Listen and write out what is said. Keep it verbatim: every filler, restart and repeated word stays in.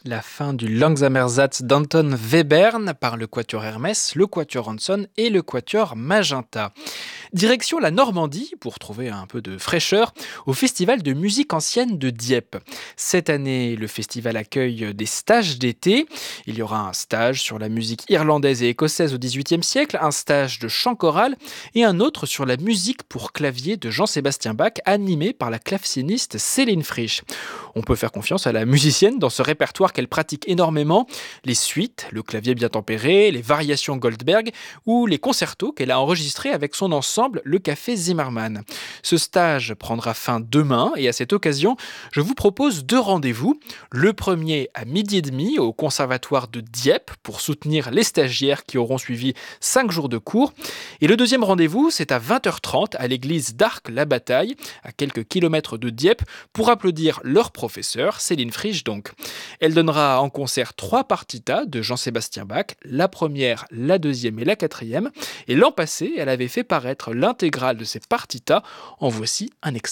La fin du Langsamer-Satz d'Anton Webern par le quatuor Hermès, le quatuor Hanson et le quatuor Magenta. Direction la Normandie, pour trouver un peu de fraîcheur, au Festival de musique ancienne de Dieppe. Cette année, le festival accueille des stages d'été. Il y aura un stage sur la musique irlandaise et écossaise au dix-huitième siècle, un stage de chant choral et un autre sur la musique pour clavier de Jean-Sébastien Bach, animé par la claveciniste Céline Frisch. On peut faire confiance à la musicienne dans ce répertoire qu'elle pratique énormément, les suites, le clavier bien tempéré, les variations Goldberg ou les concertos qu'elle a enregistrés avec son ensemble, le Café Zimmermann. Ce stage prendra fin demain et à cette occasion, je vous propose deux rendez-vous. Le premier à midi et demi au Conservatoire de Dieppe pour soutenir les stagiaires qui auront suivi cinq jours de cours. Et le deuxième rendez-vous, c'est à vingt heures trente à l'église d'Arc-la-Bataille, à quelques kilomètres de Dieppe, pour applaudir leur professeur, Céline Frisch donc. Elle donnera en concert trois partitas de Jean-Sébastien Bach, la première, la deuxième et la quatrième. Et l'an passé, elle avait fait paraître l'intégrale de ces partitas. En voici un extrait.